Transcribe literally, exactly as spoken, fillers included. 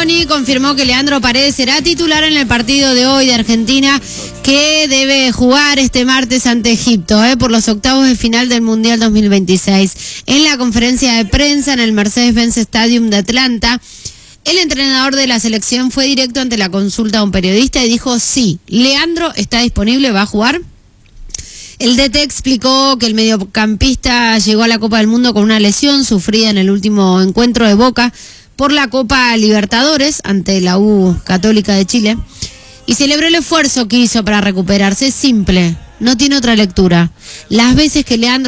Scaloni confirmó que Leandro Paredes será titular en el partido de hoy de Argentina, que debe jugar este martes ante Egipto, eh, por los octavos de final del Mundial dos mil veintiséis. En la conferencia de prensa en el Mercedes-Benz Stadium de Atlanta, el entrenador de la selección fue directo ante la consulta de un periodista y dijo: sí, Leandro está disponible, va a jugar. El D T explicó que el mediocampista llegó a la Copa del Mundo con una lesión sufrida en el último encuentro de Boca por la Copa Libertadores ante la U Católica de Chile, y celebró el esfuerzo que hizo para recuperarse. Es simple, no tiene otra lectura. Las veces que Leandro